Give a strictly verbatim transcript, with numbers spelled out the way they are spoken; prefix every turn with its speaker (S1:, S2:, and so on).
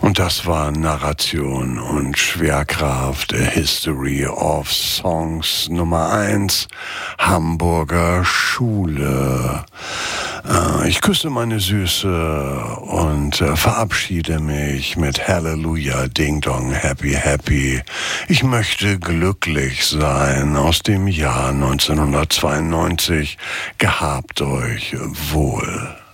S1: Und das war Narration und Schwerkraft, A History of Songs Nummer eins, Hamburger Schule. Äh, ich küsse meine Süße und äh, verabschiede mich mit Halleluja, Ding Dong, Happy Happy. Ich möchte glücklich sein aus dem Jahr neunzehnhundertzweiundneunzig. Gehabt euch wohl.